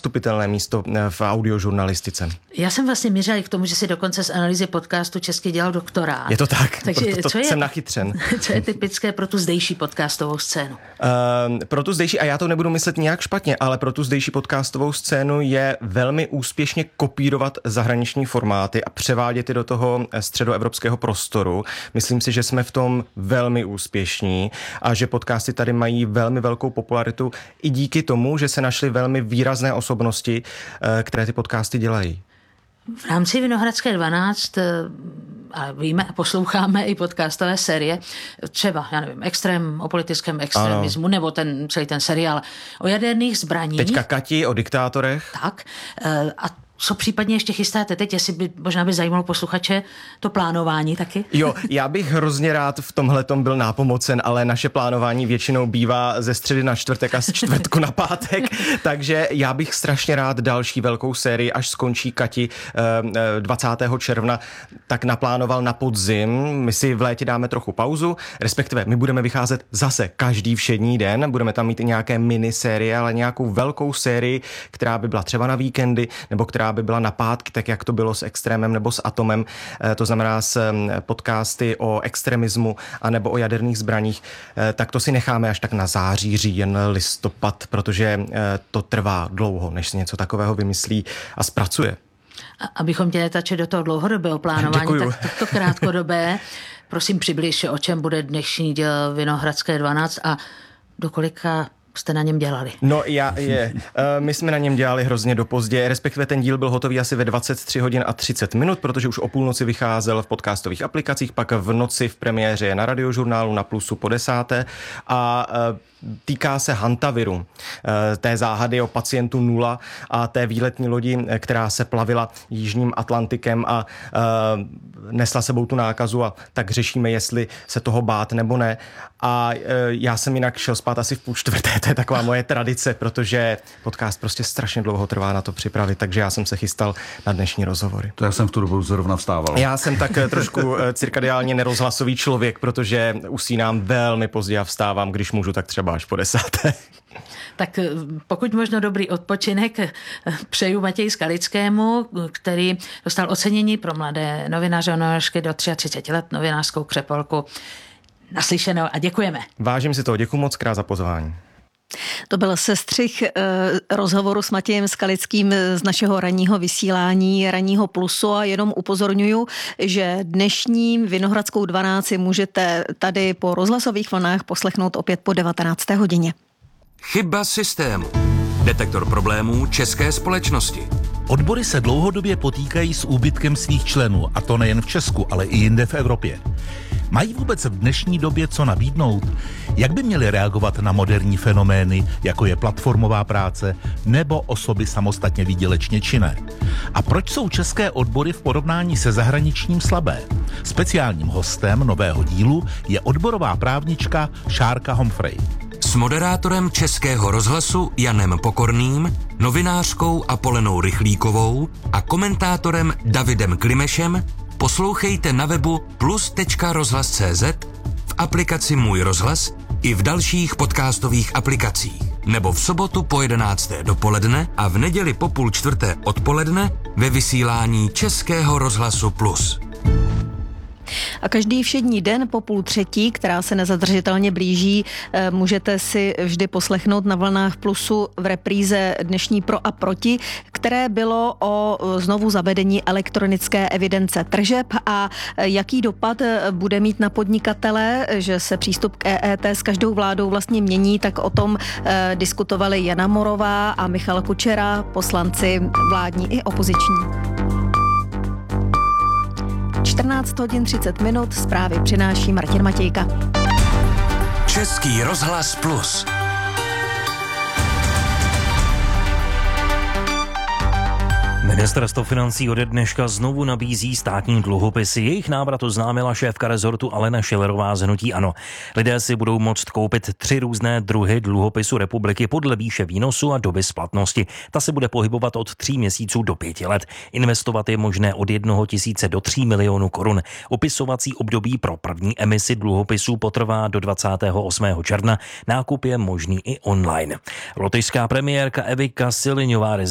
nezastupitelné místo v audiožurnalistice. Já jsem vlastně mířila k tomu, že si dokonce z analýzy podcastu česky dělal doktorát. Je to tak, takže proto jsem nachytřen. Co je typické pro tu zdejší podcastovou scénu? Pro tu zdejší, a já to nebudu myslet nějak špatně, ale pro tu zdejší podcastovou scénu je velmi úspěšně kopírovat zahraniční formáty a převádět je do toho středoevropského prostoru. Myslím si, že jsme v tom velmi úspěšní a že podcasty tady mají velmi velkou popularitu i díky tomu, že se našly velmi výrazné osobnosti, které ty podcasty dělají. V rámci Vinohradské 12 a víme a posloucháme i podcastové série, třeba, já nevím, Extrém o politickém extremismu, nebo celý ten seriál o jaderných zbraních. Teďka Kati o diktátorech. Tak. A co případně ještě chystáte teď, jestli by možná by zajímalo posluchače to plánování taky? Jo, já bych hrozně rád v tomhletom byl nápomocen, ale naše plánování většinou bývá ze středy na čtvrtek a z čtvrtku na pátek, takže já bych strašně rád další velkou sérii, až skončí Kati 20. června, tak naplánoval na podzim. My si v létě dáme trochu pauzu, respektive my budeme vycházet zase každý všední den, budeme tam mít i nějaké minisérie, ale nějakou velkou sérii, která by byla třeba na víkendy, nebo která by byla na pátky, tak jak to bylo s Extrémem nebo s Atomem, to znamená s podcasty o extremismu anebo o jaderných zbraních, tak to si necháme až tak na září, říjen, listopad, protože to trvá dlouho, než si něco takového vymyslí a zpracuje. Abychom tě netačili do toho dlouhodobého plánování, tak to krátkodobé. Prosím, přibliž, o čem bude dnešní díl Vinohradské 12 a do kolika jste na něm dělali? No my jsme na něm dělali hrozně do pozdě, respektive ten díl byl hotový asi ve 23 hodin a 30 minut, protože už o půlnoci vycházel v podcastových aplikacích, pak v noci v premiéře na Radiožurnálu na Plusu po 10. a týká se hantaviru, té záhady o pacientu 0 a té výletní lodi, která se plavila jižním Atlantikem a nesla sebou tu nákazu a tak řešíme, jestli se toho bát nebo ne. A já jsem jinak šel spát asi v 3:30, to je taková moje tradice, protože podcast prostě strašně dlouho trvá na to připravit, takže já jsem se chystal na dnešní rozhovory. To já jsem v tu dobu zrovna vstával. Já jsem tak trošku cirkadiálně nerozhlasový člověk, protože usínám velmi pozdě a vstávám, když můžu, tak třeba až po 10. Tak pokud možno dobrý odpočinek přeju Matěji Skalickému, který dostal ocenění pro mladé novináře do 33 let, novinářskou křepolku. Naslyšenou a děkujeme. Vážím si toho, děkuji moc krát za pozvání. To byl sestřih rozhovoru s Matějem Skalickým z našeho ranního vysílání, ranního Plusu a jenom upozorňuju, že dnešní Vinohradskou 12 můžete tady po rozhlasových vlnách poslechnout opět po 19. hodině. Chyba systému. Detektor problémů české společnosti. Odbory se dlouhodobě potýkají s úbytkem svých členů, a to nejen v Česku, ale i jinde v Evropě. Mají vůbec v dnešní době co nabídnout? Jak by měli reagovat na moderní fenomény, jako je platformová práce nebo osoby samostatně výdělečně činné? A proč jsou české odbory v porovnání se zahraničním slabé? Speciálním hostem nového dílu je odborová právnička Šárka Homfrey. S moderátorem Českého rozhlasu Janem Pokorným, novinářkou Apolenou Rychlíkovou a komentátorem Davidem Klimešem poslouchejte na webu plus.rozhlas.cz, v aplikaci Můj rozhlas i v dalších podcastových aplikacích. Nebo v sobotu po 11. dopoledne a v neděli po 3:30 odpoledne ve vysílání Českého rozhlasu Plus. A každý všední den po 2:30, která se nezadržitelně blíží, můžete si vždy poslechnout na vlnách Plusu v repríze dnešní Pro a proti, které bylo o znovu zavedení elektronické evidence tržeb a jaký dopad bude mít na podnikatele, že se přístup k EET s každou vládou vlastně mění, tak o tom diskutovali Jana Morová a Michal Kučera, poslanci vládní i opoziční. 14 hodin 30 minut, zprávy přináší Martin Matějka. Český rozhlas Plus. Ministerstvo financí ode dneška znovu nabízí státní dluhopisy. Jejich návrat oznámila šéfka rezortu Alena Schillerová z hnutí ANO. Lidé si budou moct koupit 3 různé druhy dluhopisu republiky podle výše výnosu a doby splatnosti. Ta se bude pohybovat od 3 měsíců do 5 let. Investovat je možné od 1 000 do 3 milionů korun. Opisovací období pro první emisi dluhopisů potrvá do 28. června. Nákup je možný i online. Lotyšská premiérka Evika Siliňová